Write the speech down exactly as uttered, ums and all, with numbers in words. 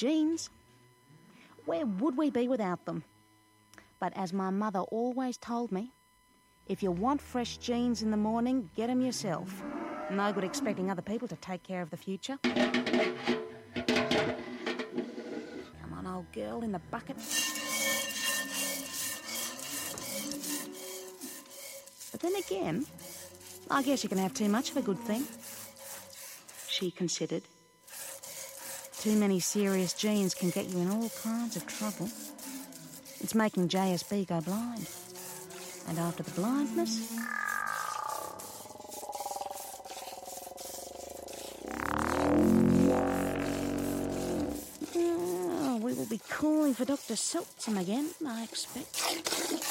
genes. Where would we be without them? But as my mother always told me, if you want fresh genes in the morning, get 'em yourself. No good expecting other people to take care of the future. Come on, old girl, in the bucket. But then again, I guess you can have too much of a good thing. She considered. Too many serious genes can get you in all kinds of trouble. It's making J S B go blind. And after the blindness... Oh, we will be calling for Doctor Seltsam again, I expect.